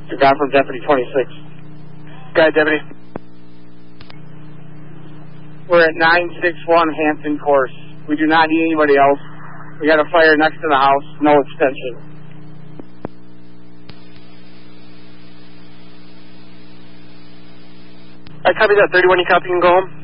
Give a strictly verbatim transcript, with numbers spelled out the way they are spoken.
Got from Deputy twenty-six. Got it, Deputy. We're at nine six one Hampton Course. We do not need anybody else. We got a fire next to the house, no extension. I copy that. thirty-one, you copy, you can go home.